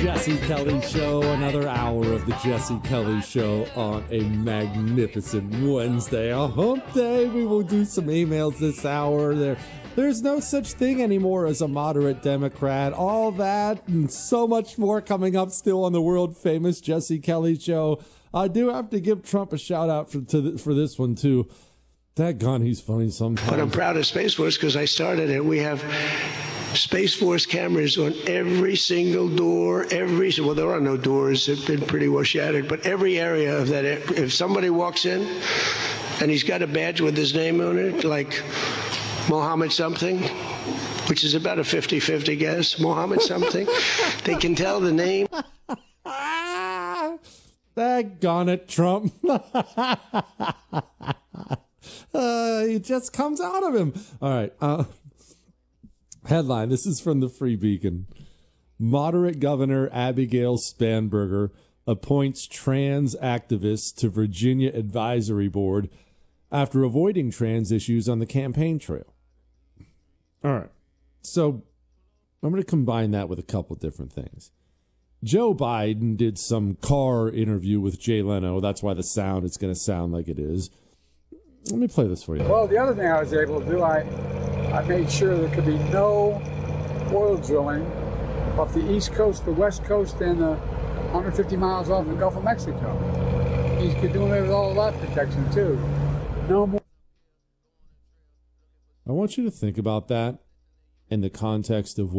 Jesse Kelly Show, another hour of the Jesse Kelly Show on a magnificent Wednesday, a hump day. We will do some emails this hour. There's no such thing anymore as a moderate Democrat. All that and so much more coming up still on the world famous Jesse Kelly Show. I do have to give Trump a shout out for this one too. Daggone, he's funny sometimes. But I'm proud of Space Force because I started it. We have Space Force cameras on every single door, well, there are no doors, they've been pretty well shattered, but every area of that, if somebody walks in and he's got a badge with his name on it, like Mohammed something, which is about a 50-50 guess, Mohammed something, they can tell the name. Daggone it, Trump. It just comes out of him. All right. Headline, this is from the Free Beacon. Moderate Governor Abigail Spanberger appoints trans activists to Virginia Advisory Board after avoiding trans issues on the campaign trail. All right. So I'm going to combine that with a couple different things. Joe Biden did some car interview with Jay Leno. That's why the sound is going to sound like it is. Let me play this for you. Well, the other thing I was able to do, I made sure there could be no oil drilling off the East Coast, the West Coast, and 150 miles off the Gulf of Mexico. He's doing it with all that protection, too. No more. I want you to think about that in the context of